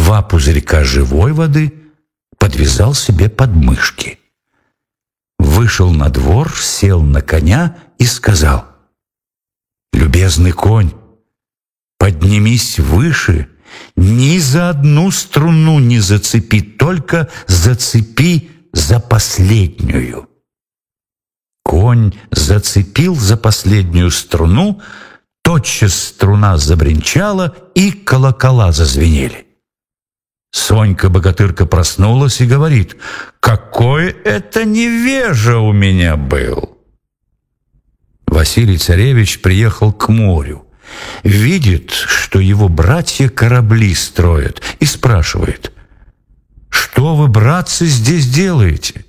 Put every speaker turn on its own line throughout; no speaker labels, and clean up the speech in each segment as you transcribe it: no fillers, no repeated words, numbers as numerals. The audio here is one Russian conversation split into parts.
2 пузырька живой воды, подвязал себе под мышки. Вышел на двор, сел на коня и сказал: «Любезный конь, поднимись выше, ни за одну струну не зацепи, только зацепи за последнюю». Конь зацепил за последнюю струну, тотчас струна забринчала, и колокола зазвенели. Сонька-богатырка проснулась и говорит: «Какой это невежа у меня был!» Василий-царевич приехал к морю, видит, что его братья корабли строят, и спрашивает: «Что вы, братцы, здесь делаете?»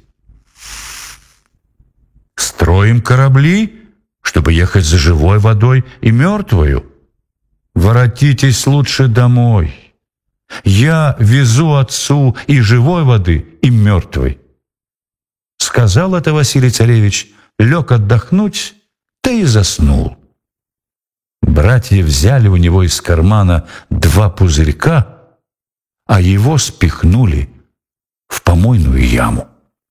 «Строим корабли, чтобы ехать за живой водой и мертвою. Воротитесь лучше домой. Я везу отцу и живой воды, и мертвой». Сказал это Василий-царевич, лег отдохнуть, да и заснул. Братья взяли у него из кармана 2 пузырька, а его спихнули в помойную яму.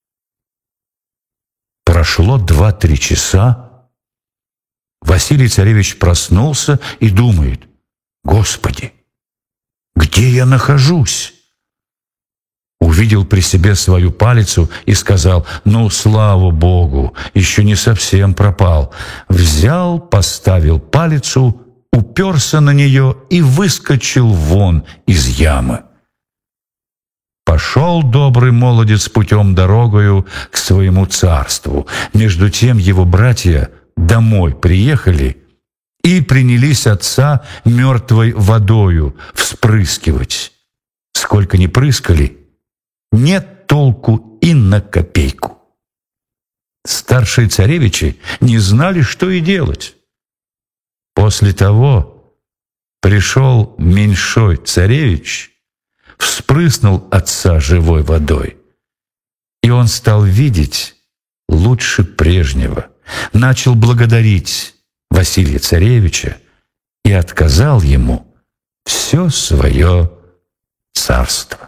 Прошло 2-3 часа. Василий-царевич проснулся и думает: «Господи, где я нахожусь?» Увидел при себе свою палицу и сказал: «Ну, слава Богу, еще не совсем пропал». Взял, поставил палицу, уперся на нее и выскочил вон из ямы. Пошел добрый молодец путем дорогою к своему царству. Между тем его братья домой приехали и принялись отца мертвой водою вспрыскивать. Сколько ни прыскали, нет толку и на копейку. Старшие царевичи не знали, что и делать. После того пришел меньшой царевич, вспрыснул отца живой водой, и он стал видеть лучше прежнего, начал благодарить Василия-царевича и отказал ему все свое царство.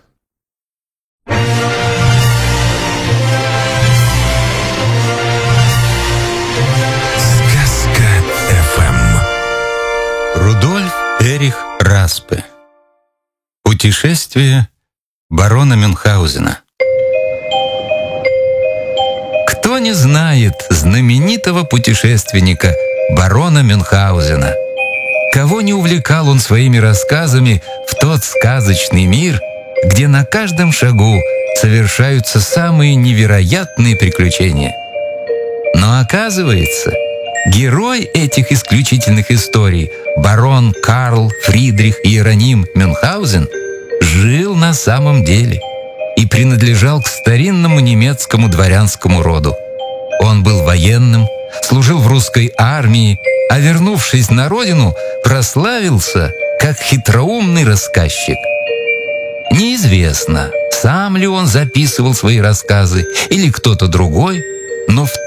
Сказка ФМ. Рудольф Эрих Распе. Путешествие барона Мюнхгаузена. Кто не знает знаменитого путешественника барона Мюнхгаузена? Кого не увлекал он своими рассказами в тот сказочный мир, где на каждом шагу совершаются самые невероятные приключения? Но оказывается, герой этих исключительных историй, барон Карл Фридрих Иероним Мюнхгаузен, жил на самом деле и принадлежал к старинному немецкому дворянскому роду. Он был военным, служил в русской армии, а вернувшись на родину, прославился как хитроумный рассказчик. Неизвестно, сам ли он записывал свои рассказы или кто-то другой, но в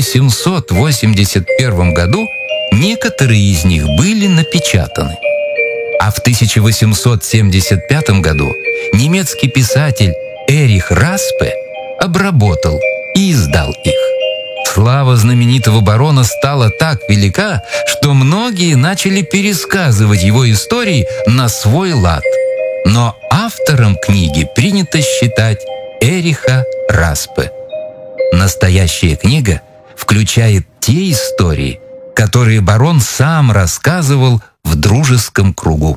1781 году некоторые из них были напечатаны. А в 1875 году немецкий писатель Эрих Распе обработал и издал их. Слава знаменитого барона стала так велика, что многие начали пересказывать его истории на свой лад. Но автором книги принято считать Эриха Распе. Настоящая книга включает те истории, которые барон сам рассказывал в дружеском кругу.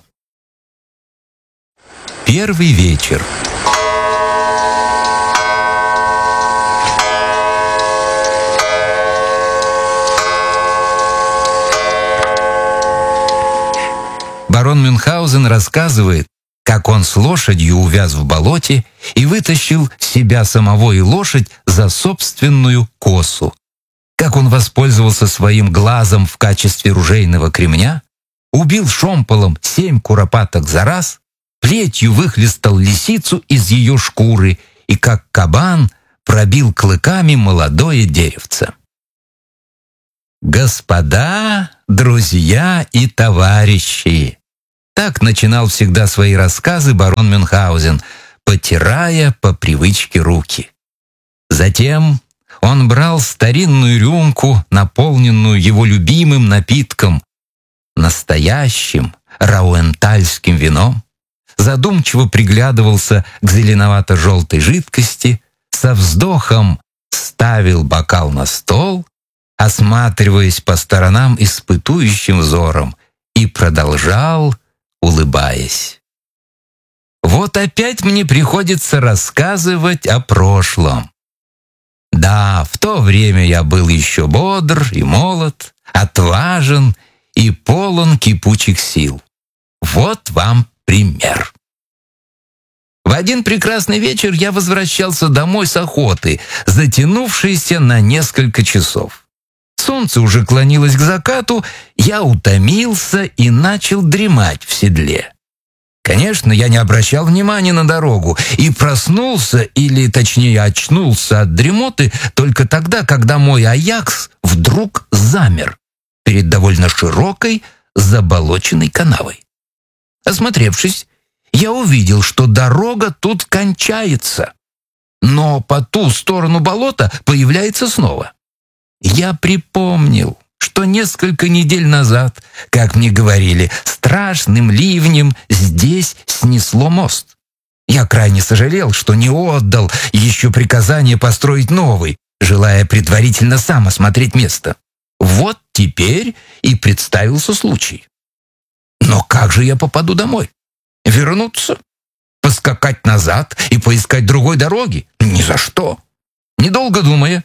Первый вечер. Барон Мюнхгаузен рассказывает, как он с лошадью увяз в болоте и вытащил себя самого и лошадь за собственную косу. Как он воспользовался своим глазом в качестве ружейного кремня, убил шомполом 7 куропаток за раз, плетью выхлестал лисицу из ее шкуры и, как кабан, пробил клыками молодое деревце. Господа, друзья и товарищи, Так начинал всегда свои рассказы барон Мюнхгаузен, потирая по привычке руки. Затем он брал старинную рюмку, наполненную его любимым напитком, настоящим рауэнтальским вином, задумчиво приглядывался к зеленовато-желтой жидкости, со вздохом ставил бокал на стол, осматриваясь по сторонам испытующим взором, и продолжал, улыбаясь. Вот опять мне приходится рассказывать о прошлом. Да, в то время я был еще бодр и молод, отважен и полон кипучих сил. Вот вам пример. В один прекрасный вечер я возвращался домой с охоты, затянувшейся на несколько часов. Солнце уже клонилось к закату, я утомился и начал дремать в седле. Конечно, я не обращал внимания на дорогу и проснулся, или точнее очнулся от дремоты только тогда, когда мой Аякс вдруг замер перед довольно широкой заболоченной канавой. Осмотревшись, я увидел, что дорога тут кончается, но по ту сторону болота появляется снова. Я припомнил, что несколько недель назад, как мне говорили, страшным ливнем здесь снесло мост. Я крайне сожалел, что не отдал еще приказание построить новый, желая предварительно сам осмотреть место. Вот теперь и представился случай. Но как же я попаду домой? Вернуться? Поскакать назад и поискать другой дороги? Ни за что. Недолго думая,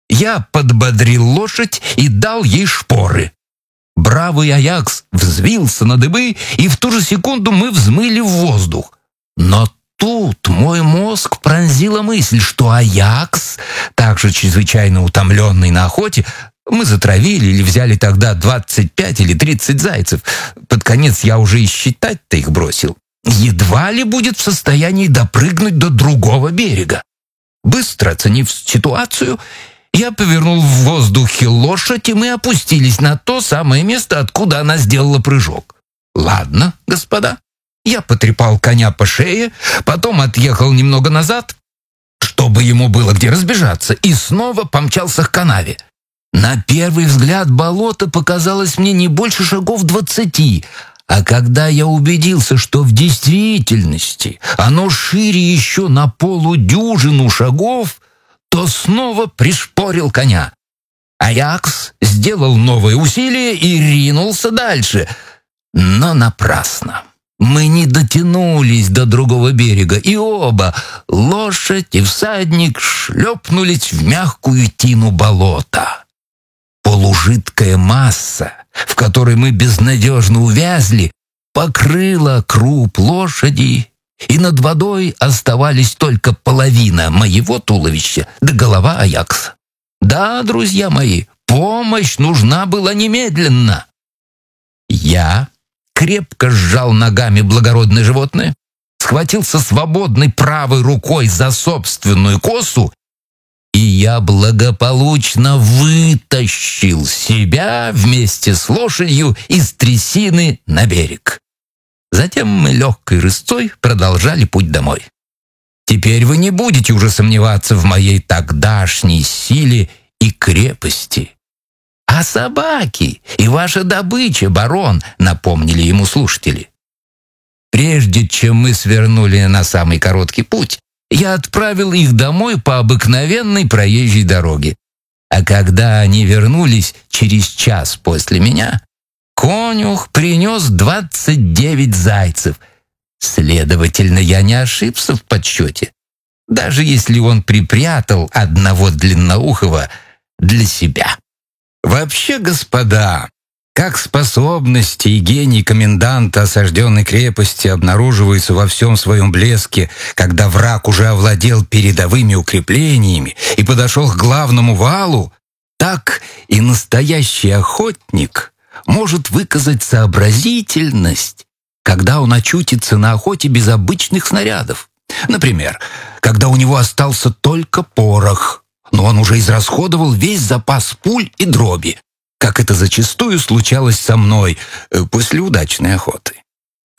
я подбодрил лошадь и дал ей шпоры. Бравый Аякс взвился на дыбы, и в ту же секунду мы взмыли в воздух. Но тут мой мозг пронзила мысль, что Аякс, также чрезвычайно утомленный на охоте, мы затравили или взяли тогда 25 или 30 зайцев, под конец я уже и считать-то их бросил, едва ли будет в состоянии допрыгнуть до другого берега. Быстро оценив ситуацию, я повернул в воздухе лошадь, и мы опустились на то самое место, откуда она сделала прыжок. Ладно, господа. Я потрепал коня по шее, потом отъехал немного назад, чтобы ему было где разбежаться, и снова помчался к канаве. На первый взгляд болото показалось мне не больше шагов 20, а когда я убедился, что в действительности оно шире еще на полудюжину шагов, то снова пришпорил коня. Аякс сделал новое усилие и ринулся дальше. Но напрасно. Мы не дотянулись до другого берега, и оба, лошадь и всадник, шлепнулись в мягкую тину болота. Полужидкая масса, в которой мы безнадежно увязли, покрыла круп лошади, и над водой оставались только половина моего туловища да голова Аякса. Да, друзья мои, помощь нужна была немедленно. Я крепко сжал ногами благородное животное, схватился свободной правой рукой за собственную косу, и я благополучно вытащил себя вместе с лошадью из трясины на берег. Затем мы легкой рысцой продолжали путь домой. Теперь вы не будете уже сомневаться в моей тогдашней силе и крепости. «А собаки и ваша добыча, барон», — напомнили ему слушатели. Прежде чем мы свернули на самый короткий путь, я отправил их домой по обыкновенной проезжей дороге. А когда они вернулись через час после меня, конюх принес 29 зайцев. Следовательно, я не ошибся в подсчете, даже если он припрятал одного длинноухого для себя. Вообще, господа, как способности и гений коменданта осажденной крепости обнаруживаются во всем своем блеске, когда враг уже овладел передовыми укреплениями и подошел к главному валу, так и настоящий охотник может выказать сообразительность, когда он очутится на охоте без обычных снарядов. Например, когда у него остался только порох, но он уже израсходовал весь запас пуль и дроби, как это зачастую случалось со мной после удачной охоты.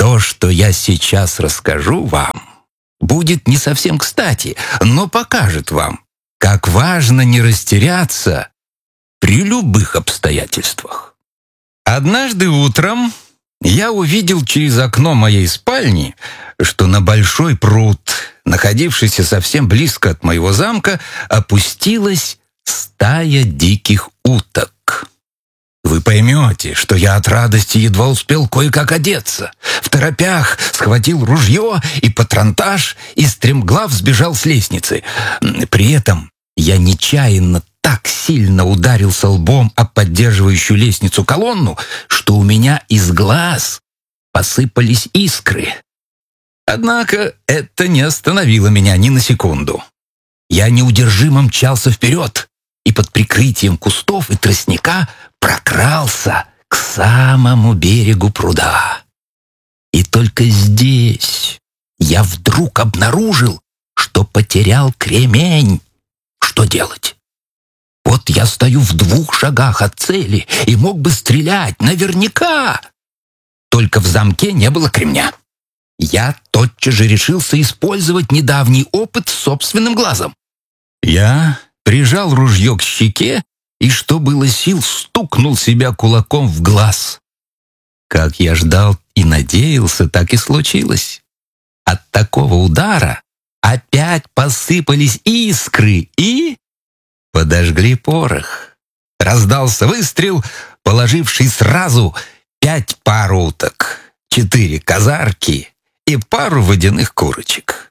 То, что я сейчас расскажу вам, будет не совсем кстати, но покажет вам, как важно не растеряться при любых обстоятельствах. Однажды утром я увидел через окно моей спальни, что на большой пруд, находившийся совсем близко от моего замка, опустилась стая диких уток. Вы поймете, что я от радости едва успел кое-как одеться. В торопях схватил ружье и патронтаж и стремглав сбежал с лестницы. При этом я нечаянно так сильно ударился лбом о поддерживающую лестницу колонну, что у меня из глаз посыпались искры. Однако это не остановило меня ни на секунду. Я неудержимо мчался вперед и под прикрытием кустов и тростника прокрался к самому берегу пруда. И только здесь я вдруг обнаружил, что потерял кремень. Что делать? Вот я стою в 2 шагах от цели и мог бы стрелять наверняка. Только в замке не было кремня. Я тотчас же решился использовать недавний опыт с собственным глазом. Я прижал ружье к щеке и, что было сил, стукнул себя кулаком в глаз. Как я ждал и надеялся, так и случилось. От такого удара опять посыпались искры и подожгли порох. Раздался выстрел, положивший сразу 5 пар уток, 4 казарки и пару водяных курочек.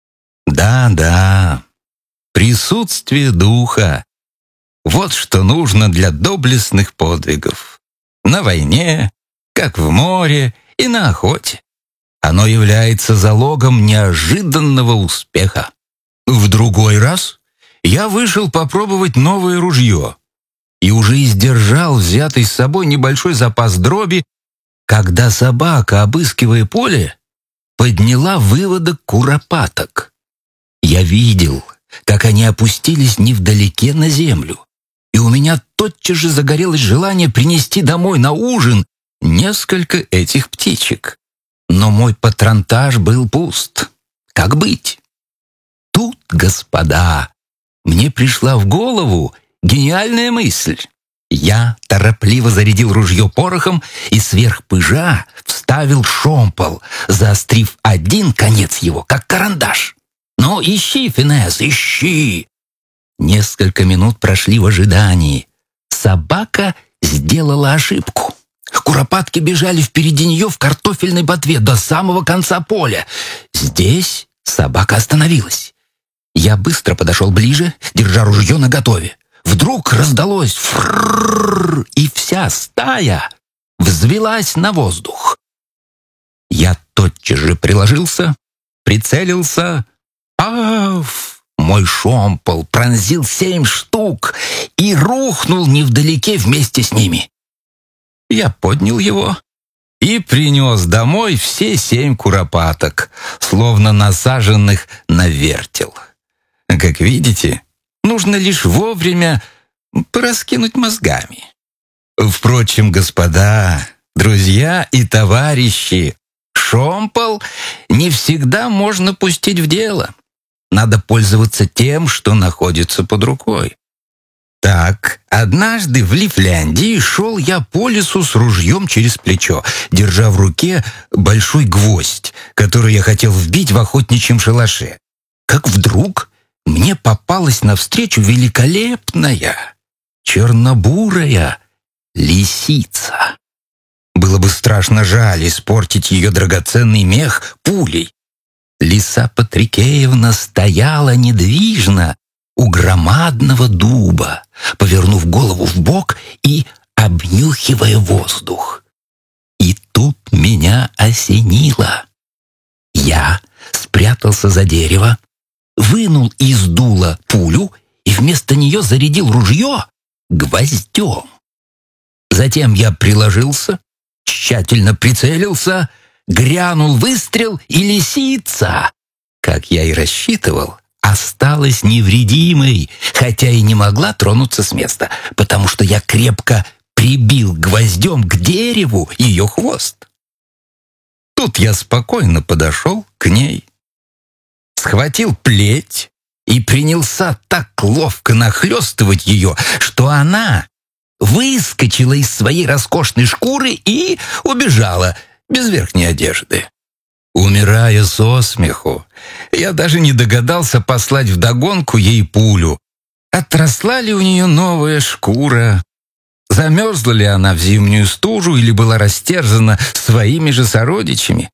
Да-да, присутствие духа — вот что нужно для доблестных подвигов. На войне, как в море и на охоте. Оно является залогом неожиданного успеха. В другой раз я вышел попробовать новое ружье и уже издержал взятый с собой небольшой запас дроби, когда собака, обыскивая поле, подняла выводок куропаток. Я видел, как они опустились невдалеке на землю, и у меня тотчас же загорелось желание принести домой на ужин несколько этих птичек. Но мой патронтаж был пуст. Как быть? Тут, господа, мне пришла в голову гениальная мысль. Я торопливо зарядил ружье порохом и сверх пыжа вставил шомпол, заострив один конец его, как карандаш. «Ну, ищи, Финес, ищи!» Несколько минут прошли в ожидании. Собака сделала ошибку. Куропатки бежали впереди нее в картофельной ботве до самого конца поля. Здесь собака остановилась. Я быстро подошел ближе, держа ружье наготове. Вдруг раздалось фррррр, и вся стая взвелась на воздух. Я тотчас же приложился, прицелился. Аф! Мой шомпол пронзил 7 штук и рухнул невдалеке вместе с ними. Я поднял его и принес домой все 7 куропаток, словно насаженных на вертел. Как видите, нужно лишь вовремя пораскинуть мозгами. Впрочем, господа, друзья и товарищи, шомпол не всегда можно пустить в дело. Надо пользоваться тем, что находится под рукой. Так, однажды в Лифляндии шел я по лесу с ружьем через плечо, держа в руке большой гвоздь, который я хотел вбить в охотничьем шалаше. Как вдруг мне попалась навстречу великолепная чернобурая лисица. Было бы страшно жаль испортить ее драгоценный мех пулей. Лиса Патрикеевна стояла недвижно у громадного дуба, повернув голову вбок и обнюхивая воздух. И тут меня осенило. Я спрятался за дерево, вынул из дула пулю и вместо нее зарядил ружье гвоздем. Затем я приложился, тщательно прицелился, грянул выстрел, и лисица, как я и рассчитывал, осталась невредимой, хотя и не могла тронуться с места, потому что я крепко прибил гвоздем к дереву ее хвост. Тут я спокойно подошел к ней, схватил плеть и принялся так ловко нахлестывать ее, что она выскочила из своей роскошной шкуры и убежала без верхней одежды. Умирая со смеху, я даже не догадался послать вдогонку ей пулю. Отросла ли у нее новая шкура? Замерзла ли она в зимнюю стужу или была растерзана своими же сородичами?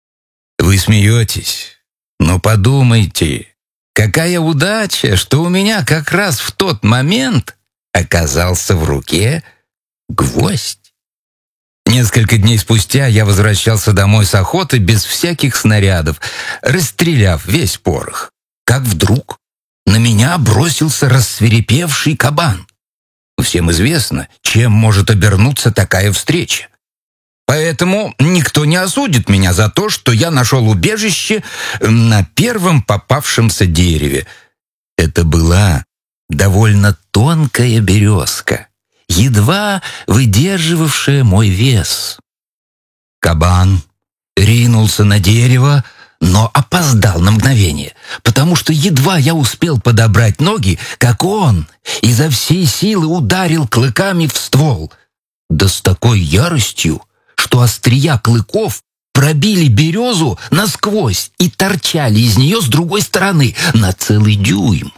Вы смеетесь, но подумайте, какая удача, что у меня как раз в тот момент оказался в руке гвоздь. Несколько дней спустя я возвращался домой с охоты без всяких снарядов, расстреляв весь порох. Как вдруг на меня бросился рассвирепевший кабан. Всем известно, чем может обернуться такая встреча. Поэтому никто не осудит меня за то, что я нашел убежище на первом попавшемся дереве. Это была довольно тонкая березка, едва выдерживавшая мой вес. Кабан ринулся на дерево, но опоздал на мгновение, потому что едва я успел подобрать ноги, как он изо всей силы ударил клыками в ствол. Да с такой яростью, что острия клыков пробили березу насквозь и торчали из нее с другой стороны на целый дюйм.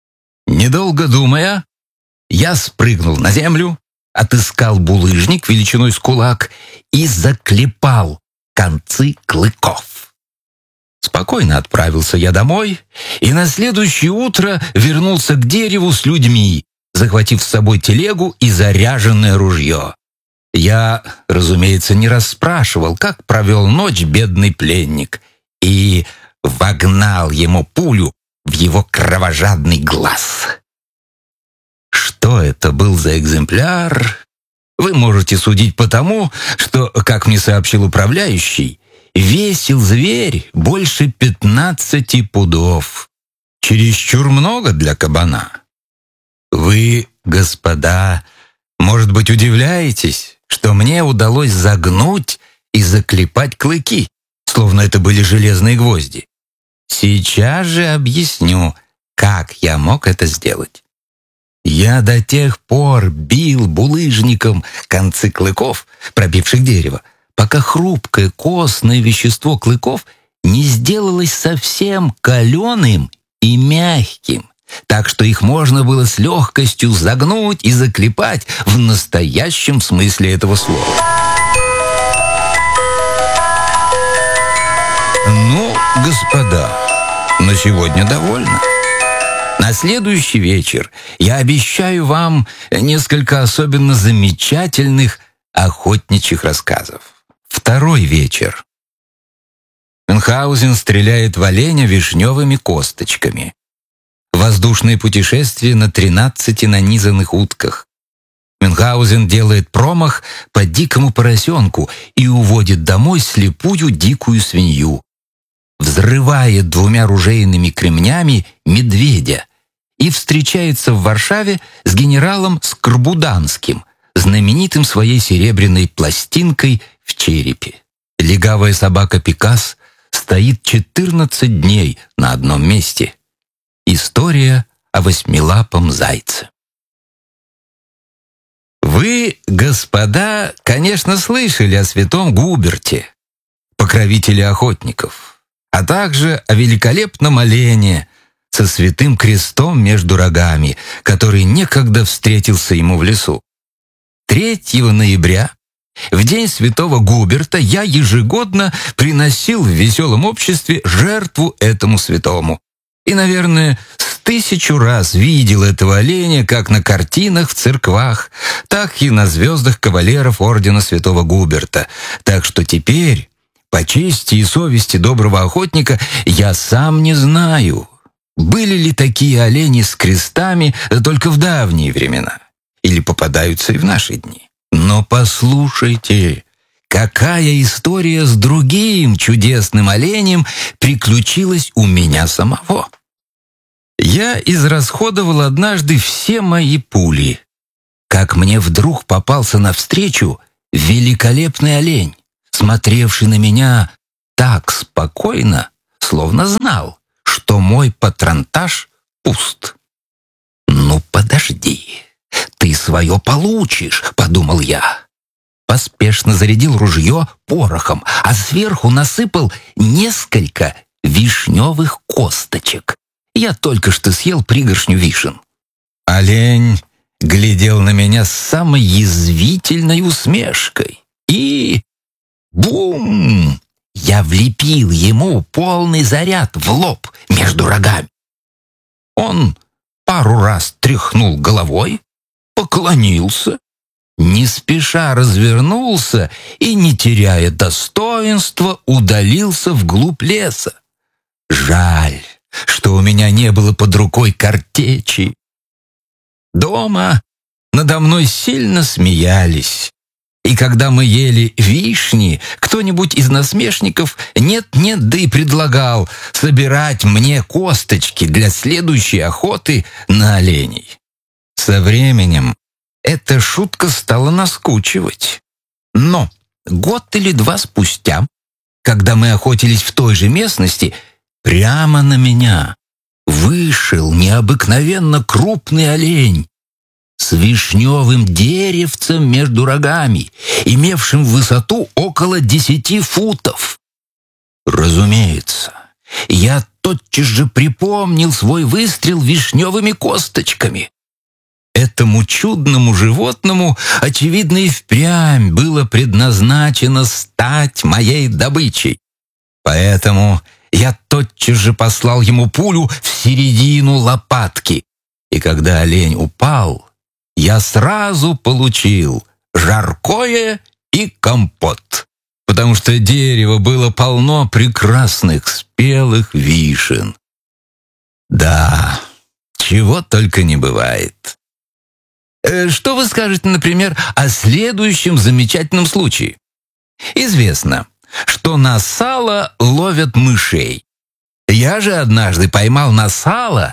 Недолго думая, я спрыгнул на землю, отыскал булыжник величиной с кулак и заклепал концы клыков. Спокойно отправился я домой и на следующее утро вернулся к дереву с людьми, захватив с собой телегу и заряженное ружье. Я, разумеется, не расспрашивал, как провел ночь бедный пленник, и вогнал ему пулю в его кровожадный глаз. Что это был за экземпляр, вы можете судить по тому, что, как мне сообщил управляющий, весил зверь больше 15 пудов. Чересчур много для кабана. Вы, господа, может быть, удивляетесь, что мне удалось загнуть и заклепать клыки, словно это были железные гвозди. Сейчас же объясню, как я мог это сделать. Я до тех пор бил булыжником концы клыков, пробивших дерево, пока хрупкое костное вещество клыков не сделалось совсем каленым и мягким, так что их можно было с легкостью загнуть и заклепать в настоящем смысле этого слова. Ну, господа, на сегодня довольно. На следующий вечер я обещаю вам несколько особенно замечательных охотничьих рассказов. Второй вечер. Мюнхгаузен стреляет в оленя вишневыми косточками. Воздушное путешествие на 13 нанизанных утках. Мюнхгаузен делает промах по дикому поросенку и уводит домой слепую дикую свинью. Взрывает 2 ружейными кремнями медведя и встречается в Варшаве с генералом Скорбуданским, знаменитым своей серебряной пластинкой в черепе. Легавая собака Пикас стоит 14 дней на одном месте. История о 8-лапом зайце. Вы, господа, конечно, слышали о святом Губерте, покровителе охотников, а также о великолепном олене со святым крестом между рогами, который некогда встретился ему в лесу. 3 ноября, в день святого Губерта, я ежегодно приносил в веселом обществе жертву этому святому. И, наверное, 1000 раз видел этого оленя как на картинах в церквах, так и на звездах кавалеров ордена святого Губерта. Так что теперь, по чести и совести доброго охотника, я сам не знаю, были ли такие олени с крестами только в давние времена, или попадаются и в наши дни. Но послушайте, какая история с другим чудесным оленем приключилась у меня самого. Я израсходовал однажды все мои пули, как мне вдруг попался навстречу великолепный олень смотревший на меня так спокойно, словно знал, что мой патронтаж пуст. «Ну, подожди, ты свое получишь», — подумал я. Поспешно зарядил ружье порохом, а сверху насыпал несколько вишневых косточек. Я только что съел пригоршню вишен. Олень глядел на меня с самой язвительной усмешкой. И бум! Я влепил ему полный заряд в лоб между рогами. Он пару раз тряхнул головой, поклонился, не спеша развернулся и, не теряя достоинства, удалился вглубь леса. Жаль, что у меня не было под рукой картечи. Дома надо мной сильно смеялись. И когда мы ели вишни, кто-нибудь из насмешников нет-нет, да и предлагал собирать мне косточки для следующей охоты на оленей. Со временем эта шутка стала наскучивать. Но год или два спустя, когда мы охотились в той же местности, прямо на меня вышел необыкновенно крупный олень с вишневым деревцем между рогами, имевшим высоту около 10 футов. Разумеется, я тотчас же припомнил свой выстрел вишневыми косточками. Этому чудному животному, очевидно, и впрямь было предназначено стать моей добычей. Поэтому я тотчас же послал ему пулю в середину лопатки. И когда олень упал, я сразу получил жаркое и компот, потому что дерево было полно прекрасных спелых вишен. Да, чего только не бывает. Что вы скажете, например, о следующем замечательном случае? Известно, что на сало ловят мышей. Я же однажды поймал на сало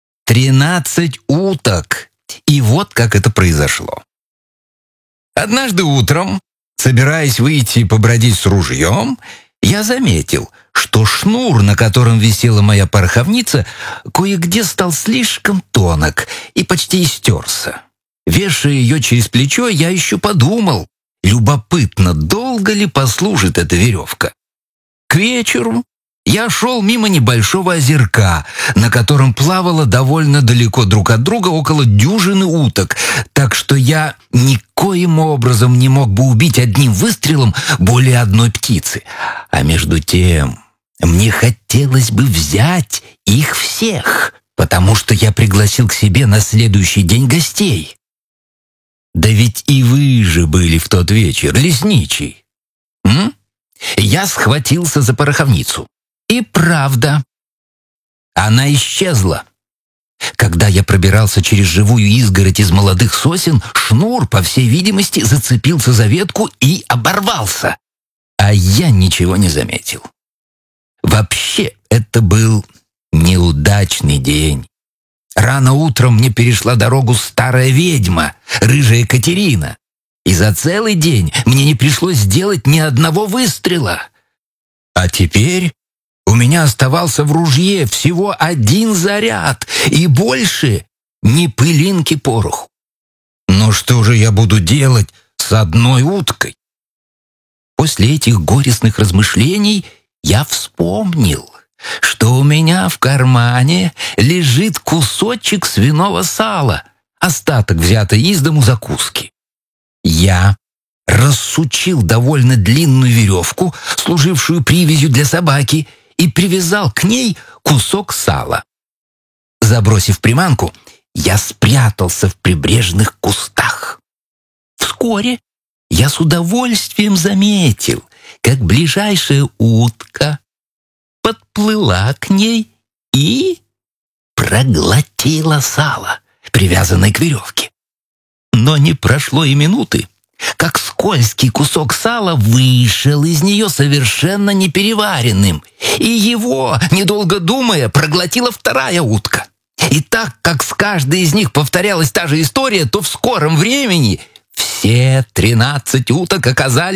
13 уток. И вот как это произошло. Однажды утром, собираясь выйти побродить с ружьем, я заметил, что шнур, на котором висела моя пороховница, кое-где стал слишком тонок и почти истерся. Вешая ее через плечо, я еще подумал, любопытно, долго ли послужит эта веревка. К вечеру я шел мимо небольшого озерка, на котором плавало довольно далеко друг от друга около дюжины уток, так что я никоим образом не мог бы убить одним выстрелом более одной птицы. А между тем мне хотелось бы взять их всех, потому что я пригласил к себе на следующий день гостей. Да ведь и вы же были в тот вечер, лесничий. Я схватился за пороховницу. И правда, она исчезла. Когда я пробирался через живую изгородь из молодых сосен, шнур, по всей видимости, зацепился за ветку и оборвался. А я ничего не заметил. Вообще, это был неудачный день. Рано утром мне перешла дорогу старая ведьма, рыжая Катерина. И за целый день мне не пришлось сделать ни одного выстрела. А теперь у меня оставался в ружье всего один заряд, и больше ни пылинки пороху. Но что же я буду делать с одной уткой? После этих горестных размышлений я вспомнил, что у меня в кармане лежит кусочек свиного сала, остаток взятой из дому закуски. Я рассучил довольно длинную веревку, служившую привязью для собаки, и привязал к ней кусок сала. Забросив приманку, я спрятался в прибрежных кустах. Вскоре я с удовольствием заметил, как ближайшая утка подплыла к ней и проглотила сало, привязанное к веревке. Но не прошло и минуты, как скользкий кусок сала вышел из нее совершенно непереваренным, и его, недолго думая, проглотила вторая утка. И так как с каждой из них повторялась та же история, то в скором времени все 13 уток оказались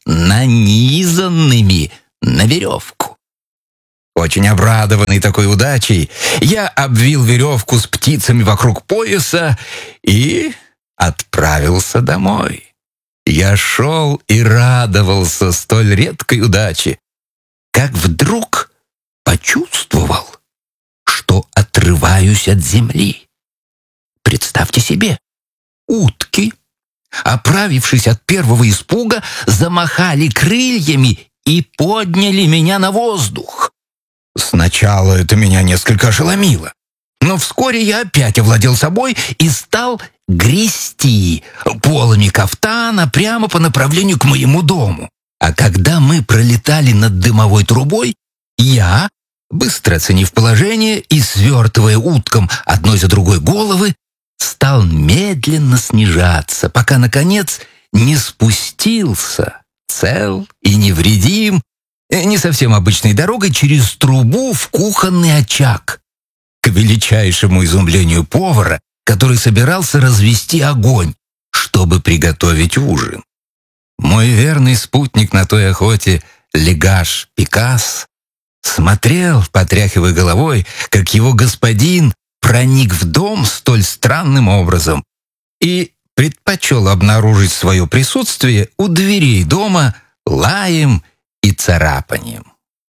нанизанными на веревку. Очень обрадованный такой удачей, я обвил веревку с птицами вокруг пояса и отправился домой. Я шел и радовался столь редкой удаче, как вдруг почувствовал, что отрываюсь от земли. Представьте себе, утки, оправившись от первого испуга, замахали крыльями и подняли меня на воздух. Сначала это меня несколько ошеломило, но вскоре я опять овладел собой и стал грести полами кафтана прямо по направлению к моему дому. А когда мы пролетали над дымовой трубой, я, быстро оценив положение и свертывая уткам одной за другой головы, стал медленно снижаться, пока, наконец, не спустился, цел и невредим, не совсем обычной дорогой, через трубу в кухонный очаг, к величайшему изумлению повара, который собирался развести огонь, чтобы приготовить ужин. Мой верный спутник на той охоте, Легаш Пикас, смотрел, потряхивая головой, как его господин проник в дом столь странным образом и предпочел обнаружить свое присутствие у дверей дома лаем и царапанием.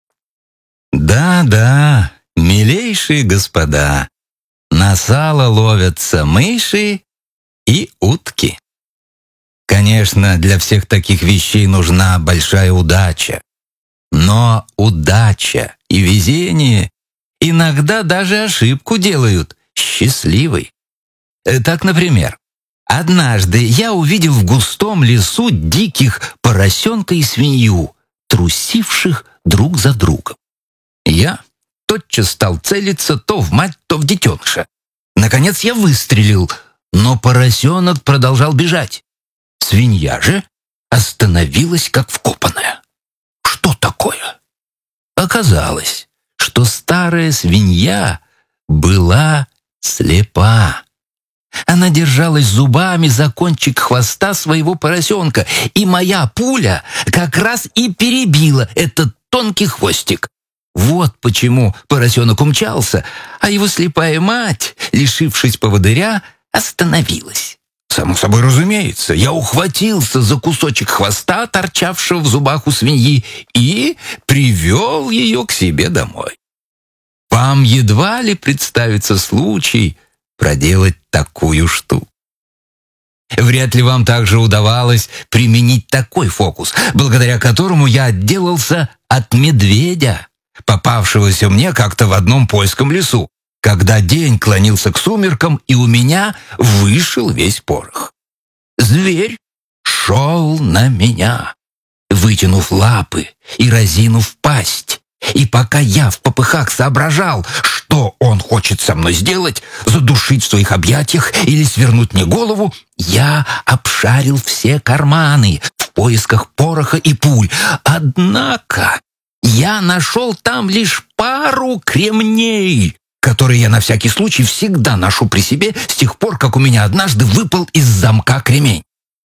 Да-да, милейшие господа, на сало ловятся мыши и утки. Конечно, для всех таких вещей нужна большая удача. Но удача и везение иногда даже ошибку делают счастливой. Так, например, однажды я увидел в густом лесу диких поросенка и свинью, трусивших друг за другом. Я тотчас стал целиться то в мать, то в детеныша. Наконец я выстрелил, но поросенок продолжал бежать. Свинья же остановилась как вкопанная. Что такое? Оказалось, что старая свинья была слепа. Она держалась зубами за кончик хвоста своего поросенка, и моя пуля как раз и перебила этот тонкий хвостик. Вот почему поросенок умчался, а его слепая мать, лишившись поводыря, остановилась. Само собой разумеется, я ухватился за кусочек хвоста, торчавшего в зубах у свиньи, и привел ее к себе домой. Вам едва ли представится случай проделать такую штуку. Вряд ли вам также удавалось применить такой фокус, благодаря которому я отделался от медведя, попавшегося мне как-то в одном польском лесу, когда день клонился к сумеркам, и у меня вышел весь порох. Зверь шел на меня, вытянув лапы и разинув пасть. И пока я в попыхах соображал, что он хочет со мной сделать, задушить в своих объятиях или свернуть мне голову, я обшарил все карманы в поисках пороха и пуль. Однако я нашел там лишь пару кремней, которые я на всякий случай всегда ношу при себе с тех пор, как у меня однажды выпал из замка кремень.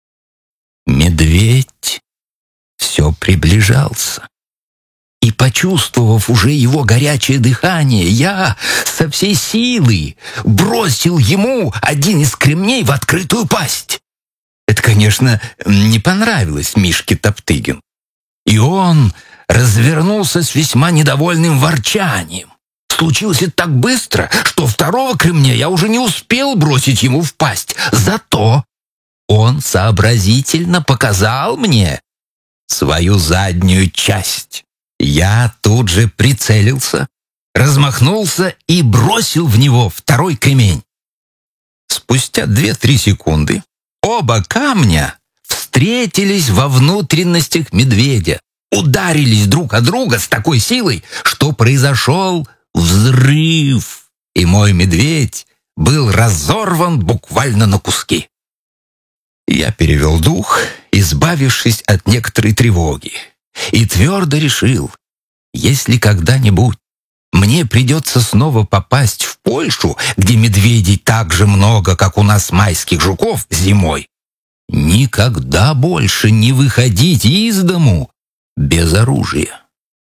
Медведь все приближался. И, почувствовав уже его горячее дыхание, я со всей силы бросил ему один из кремней в открытую пасть. Это, конечно, не понравилось Мишке Топтыгину. И он развернулся с весьма недовольным ворчанием. Случилось это так быстро, что второго кремня я уже не успел бросить ему в пасть. Зато он сообразительно показал мне свою заднюю часть. Я тут же прицелился, размахнулся и бросил в него второй кремень. Спустя 2-3 секунды оба камня встретились во внутренностях медведя, ударились друг о друга с такой силой, что произошел взрыв, и мой медведь был разорван буквально на куски. Я перевел дух, избавившись от некоторой тревоги, и твердо решил, если когда-нибудь мне придется снова попасть в Польшу, где медведей так же много, как у нас майских жуков зимой, никогда больше не выходить из дому без оружия.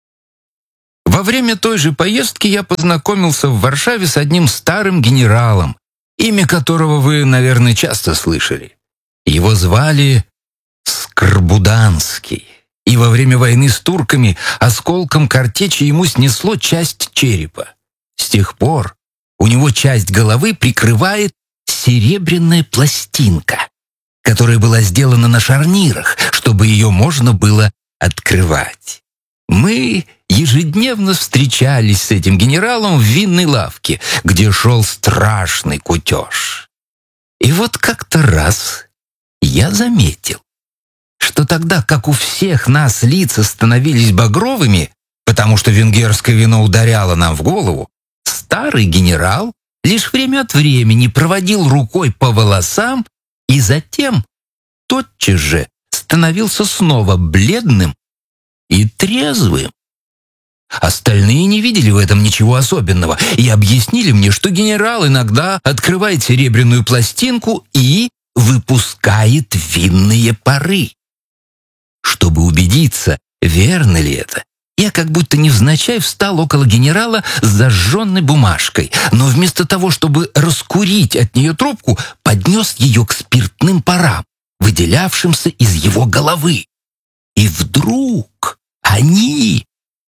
Во время той же поездки я познакомился в Варшаве с одним старым генералом, имя которого вы, наверное, часто слышали. Его звали Скорбуданский, и во время войны с турками осколком картечи ему снесло часть черепа. С тех пор у него часть головы прикрывает серебряная пластинка, которая была сделана на шарнирах, чтобы ее можно было открывать. Мы ежедневно встречались с этим генералом в винной лавке, где шел страшный кутеж. И вот как-то раз я заметил, что тогда, как у всех нас лица становились багровыми, потому что венгерское вино ударяло нам в голову, старый генерал лишь время от времени проводил рукой по волосам и затем тотчас же становился снова бледным и трезвым. Остальные не видели в этом ничего особенного и объяснили мне, что генерал иногда открывает серебряную пластинку и выпускает винные пары. Чтобы убедиться, верно ли это, я как будто невзначай встал около генерала с зажженной бумажкой, но вместо того, чтобы раскурить от нее трубку, поднес ее к спиртным парам, выделявшимся из его головы. И вдруг они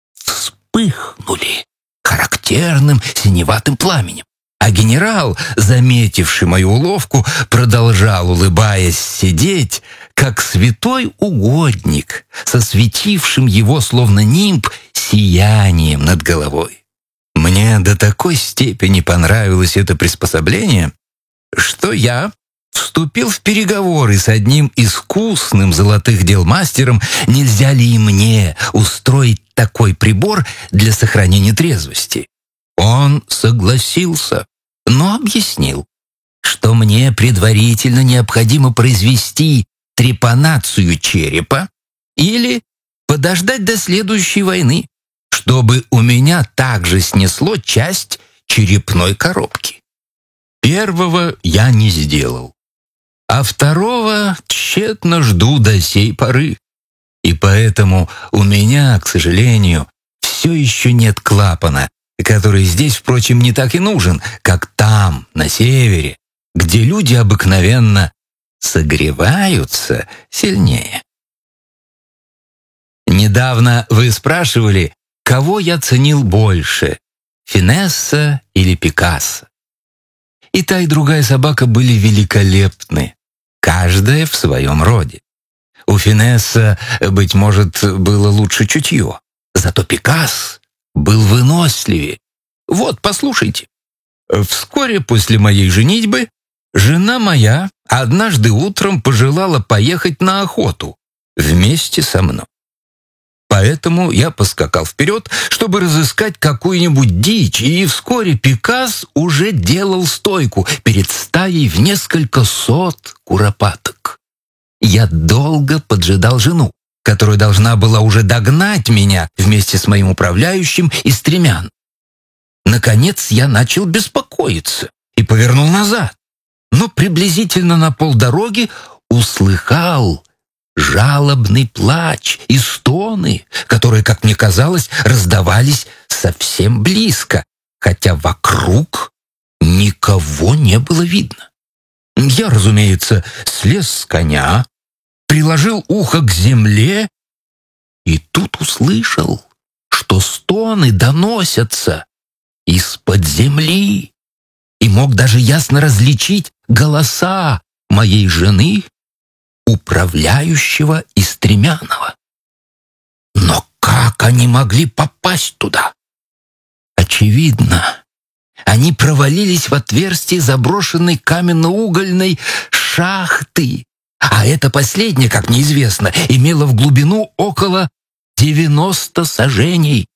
вспыхнули характерным синеватым пламенем. А генерал, заметивший мою уловку, продолжал, улыбаясь, сидеть, как святой угодник, со светившим его, словно нимб, сиянием над головой. Мне до такой степени понравилось это приспособление, что я вступил в переговоры с одним искусным золотых дел мастером, нельзя ли и мне устроить такой прибор для сохранения трезвости. Он согласился, но объяснил, что мне предварительно необходимо произвести трепанацию черепа или подождать до следующей войны, чтобы у меня также снесло часть черепной коробки. Первого я не сделал, а второго тщетно жду до сей поры. И поэтому у меня, к сожалению, все еще нет клапана, который здесь, впрочем, не так и нужен, как там, на севере, где люди обыкновенно согреваются сильнее. Недавно вы спрашивали, кого я ценил больше, Финесса или Пикассо. И та, и другая собака были великолепны, каждая в своем роде. У Финесса, быть может, было лучше чутье, зато Пикассо был выносливее. Вот, послушайте. Вскоре после моей женитьбы жена моя однажды утром пожелала поехать на охоту вместе со мной. Поэтому я поскакал вперед, чтобы разыскать какую-нибудь дичь, и вскоре Пикассо уже делал стойку перед стаей в несколько сот куропаток. Я долго поджидал жену, которая должна была уже догнать меня вместе с моим управляющим и стремян. Наконец я начал беспокоиться и повернул назад, но приблизительно на полдороги услыхал жалобный плач и стоны, которые, как мне казалось, раздавались совсем близко, хотя вокруг никого не было видно. Я, разумеется, слез с коня, приложил ухо к земле и тут услышал, что стоны доносятся из-под земли, и мог даже ясно различить голоса моей жены, управляющего и стремянного. Но как они могли попасть туда? Очевидно, они провалились в отверстие заброшенной каменно-угольной шахты, а эта последняя, как мне известно, имела в глубину около 90 саженей.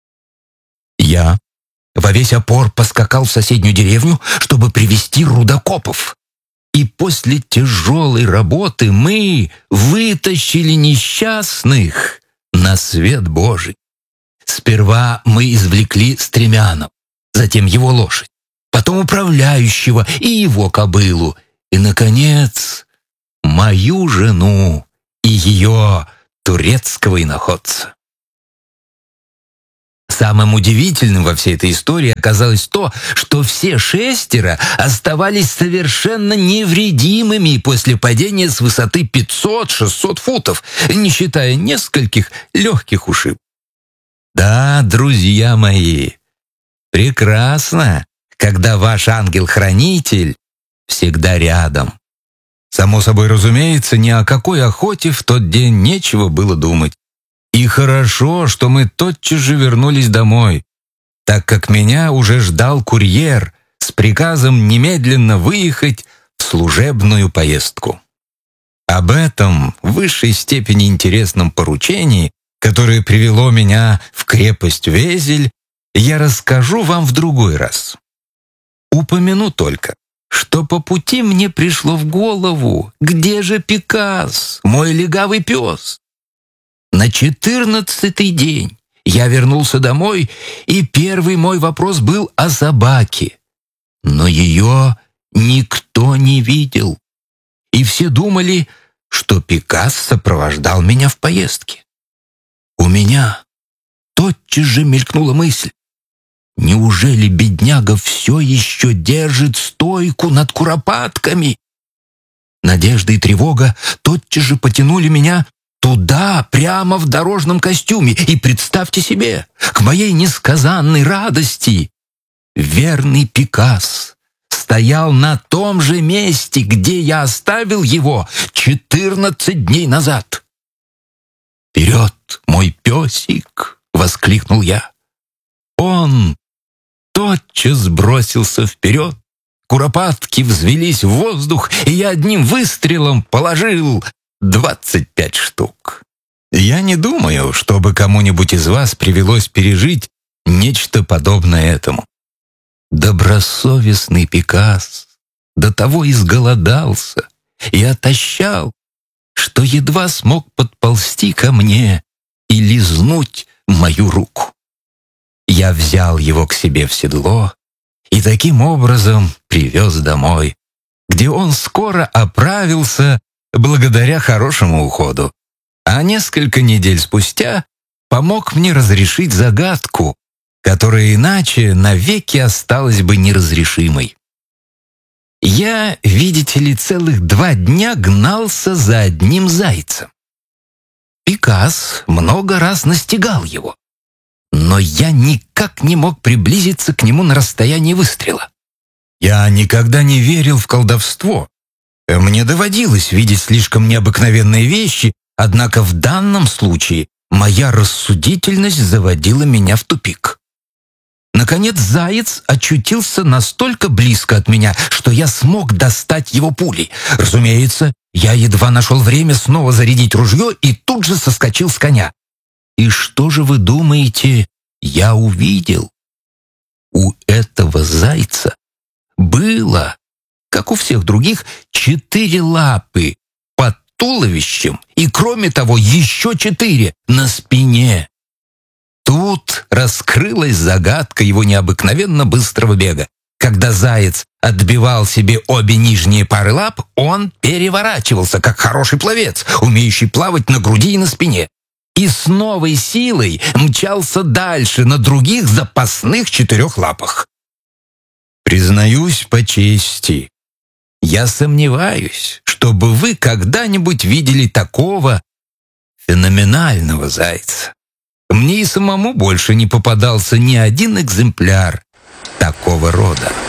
Я во весь опор поскакал в соседнюю деревню, чтобы привести рудокопов. И после тяжелой работы мы вытащили несчастных на свет Божий. Сперва мы извлекли стремянов, затем его лошадь, потом управляющего и его кобылу, и, наконец, мою жену и ее турецкого иноходца. Самым удивительным во всей этой истории оказалось то, что все 6 оставались совершенно невредимыми после падения с высоты 500-600 футов, не считая нескольких легких ушибов. Да, друзья мои, прекрасно, когда ваш ангел-хранитель всегда рядом. Само собой разумеется, ни о какой охоте в тот день нечего было думать. И хорошо, что мы тотчас же вернулись домой, так как меня уже ждал курьер с приказом немедленно выехать в служебную поездку. Об этом в высшей степени интересном поручении, которое привело меня в крепость Везель, я расскажу вам в другой раз. Упомяну только, что по пути мне пришло в голову, где же Пикас, мой легавый пес. На 14-й день я вернулся домой, и первый мой вопрос был о собаке. Но ее никто не видел, и все думали, что Пикас сопровождал меня в поездке. У меня тотчас же мелькнула мысль: неужели бедняга все еще держит стойку над куропатками? Надежда и тревога тотчас же потянули меня туда, прямо в дорожном костюме, и представьте себе, к моей несказанной радости, верный Пикас стоял на том же месте, где я оставил его 14 дней назад. «Вперед, мой песик!» — воскликнул я. Он тотчас бросился вперед, куропатки взвелись в воздух, и я одним выстрелом положил 25 штук. Я не думаю, чтобы кому-нибудь из вас привелось пережить нечто подобное этому. Добросовестный Пикас до того изголодался и отощал, что едва смог подползти ко мне и лизнуть мою руку. Я взял его к себе в седло и таким образом привез домой, где он скоро оправился благодаря хорошему уходу, а несколько недель спустя помог мне разрешить загадку, которая иначе навеки осталась бы неразрешимой. Я, видите ли, целых 2 дня гнался за одним зайцем. Пикас много раз настигал его, но я никак не мог приблизиться к нему на расстоянии выстрела. Я никогда не верил в колдовство. Мне доводилось видеть слишком необыкновенные вещи, однако в данном случае моя рассудительность заводила меня в тупик. Наконец заяц очутился настолько близко от меня, что я смог достать его пулей. Разумеется, я едва нашел время снова зарядить ружье и тут же соскочил с коня. И что же вы думаете, я увидел? У этого зайца было, как у всех других, 4 лапы под туловищем и, кроме того, еще 4 на спине. Тут раскрылась загадка его необыкновенно быстрого бега. Когда заяц отбивал себе обе нижние пары лап, он переворачивался, как хороший пловец, умеющий плавать на груди и на спине, и с новой силой мчался дальше на других запасных 4 лапах. Признаюсь по чести, я сомневаюсь, чтобы вы когда-нибудь видели такого феноменального зайца. Мне и самому больше не попадался ни один экземпляр такого рода.